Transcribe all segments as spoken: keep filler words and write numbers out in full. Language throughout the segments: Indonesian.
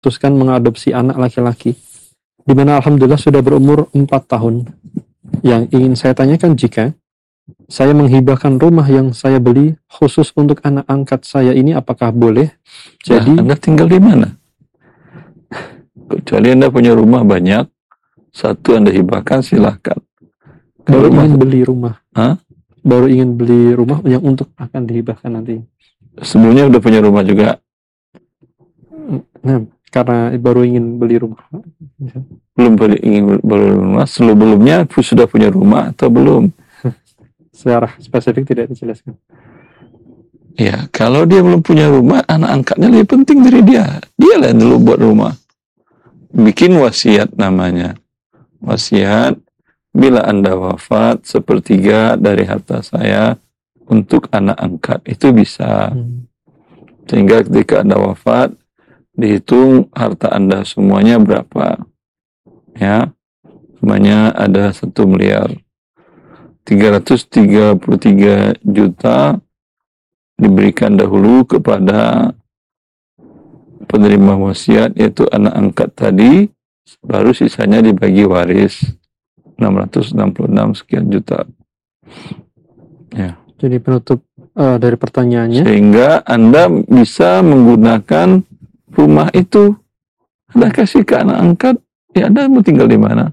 memutuskan mengadopsi anak laki-laki, di mana alhamdulillah sudah berumur empat tahun. Yang ingin saya tanyakan, jika saya menghibahkan rumah yang saya beli khusus untuk anak angkat saya ini, apakah boleh? Jadi nah, Anda tinggal di mana? Kecuali Anda punya rumah banyak, satu Anda hibahkan, silahkan. Baru ingin beli rumah. Hah? Baru ingin beli rumah yang untuk akan dihibahkan nanti. Sebelumnya udah punya rumah juga? Nah, karena baru ingin beli rumah. Belum beli, ingin beli rumah. Sebelumnya sudah punya rumah atau belum? Secara spesifik tidak dijelaskan. Ya, kalau dia belum punya rumah, anak angkatnya lebih penting dari dia. Dia lah yang dulu buat rumah. Bikin wasiat namanya. Wasiat, bila Anda wafat, sepertiga dari harta saya untuk anak angkat. Itu bisa. Hmm. Sehingga ketika Anda wafat, dihitung harta Anda semuanya berapa. Ya, semuanya ada satu miliar. tiga ratus tiga puluh tiga juta diberikan dahulu kepada penerima wasiat, yaitu anak angkat tadi, baru sisanya dibagi waris enam ratus enam puluh enam sekian juta. Ya. Jadi penutup uh, dari pertanyaannya, sehingga Anda bisa menggunakan rumah itu, Anda kasih ke anak angkat, ya Anda mau tinggal di mana?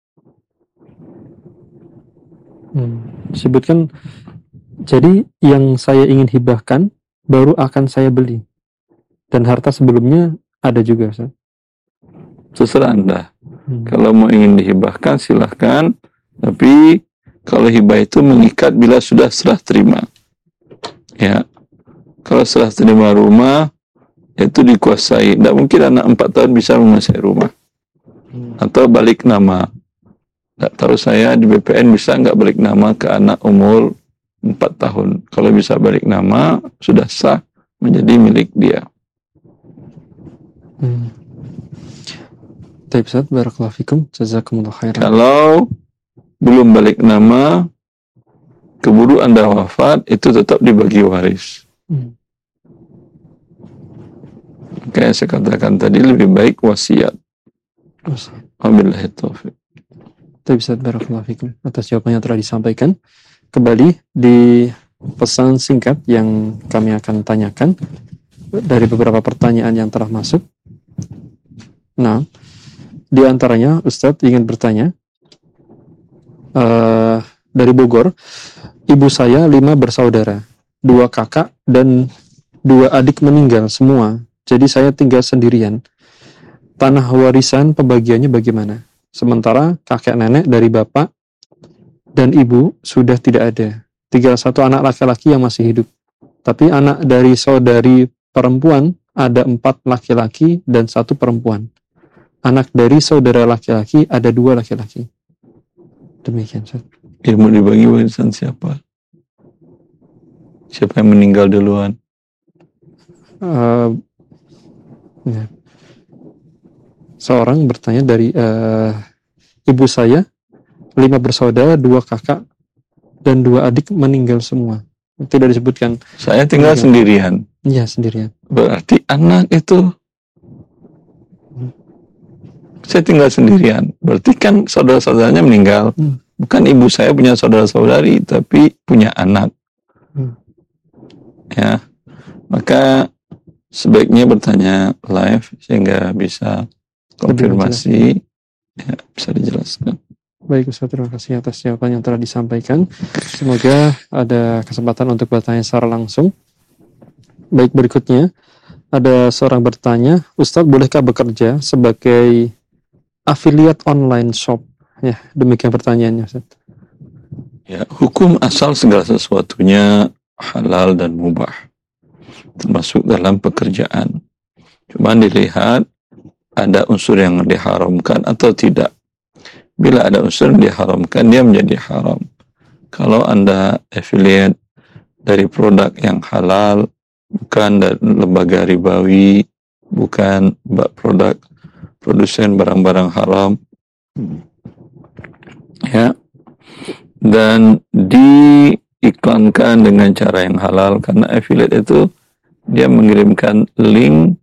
Hmm. Sebutkan, jadi yang saya ingin hibahkan baru akan saya beli, dan harta sebelumnya ada juga, Ustaz. Terserah Anda. Hmm. Kalau mau ingin dihibahkan silahkan, tapi kalau hibah itu mengikat bila sudah serah terima. Ya, kalau serah terima rumah itu dikuasai. Tidak mungkin anak empat tahun bisa menguasai rumah. Hmm. Atau balik nama. Tidak tahu saya di B P N bisa nggak balik nama ke anak umur empat tahun. Kalau bisa balik nama, sudah sah menjadi milik dia. Hmm. Baik, Ustaz, barakallahu fikum, jazakumullah khairan. Kalau belum balik nama, keburu Anda wafat, itu tetap dibagi waris. Hmm. Kayak saya katakan tadi, lebih baik wasiat. Wabillahi taufiq. Baik, Ustaz, barakallahu fikum atas jawaban yang telah disampaikan. Kembali di pesan singkat yang kami akan tanyakan dari beberapa pertanyaan yang telah masuk. Nah, di antaranya Ustadz ingin bertanya, uh, dari Bogor, ibu saya lima bersaudara, dua kakak dan dua adik meninggal semua, jadi saya tinggal sendirian. Tanah warisan pembagiannya bagaimana? Sementara kakek nenek dari bapak dan ibu sudah tidak ada, tinggal satu anak laki-laki yang masih hidup. Tapi anak dari saudari perempuan ada empat laki-laki dan satu perempuan. Anak dari saudara laki-laki ada dua laki-laki. Demikian, Ustaz. Ilmu dibagi warisan siapa? Siapa yang meninggal duluan? Uh, ya. Seorang bertanya dari uh, ibu saya, lima bersaudara, dua kakak dan dua adik meninggal semua. Tidak disebutkan. Saya tinggal meninggal sendirian. Iya, sendirian. Berarti anak itu, saya tinggal sendirian. Berarti kan saudara-saudaranya meninggal. Hmm. Bukan ibu saya punya saudara-saudari, tapi punya anak. Hmm. Ya, maka sebaiknya bertanya live sehingga bisa konfirmasi, ya, bisa dijelaskan. Baik, Ustaz, terima kasih atas jawaban yang telah disampaikan. Semoga ada kesempatan untuk bertanya secara langsung. Baik, berikutnya ada seorang bertanya, Ustaz, bolehkah bekerja sebagai affiliate online shop? Ya, demikian pertanyaannya, Ustaz. Ya, hukum asal segala sesuatunya halal dan mubah, termasuk dalam pekerjaan. Cuma dilihat ada unsur yang diharamkan atau tidak. Bila ada unsur yang diharamkan, dia menjadi haram. Kalau Anda affiliate dari produk yang halal, bukan dari lembaga ribawi, bukan produk produsen barang-barang haram, ya, dan diiklankan dengan cara yang halal, karena affiliate itu dia mengirimkan link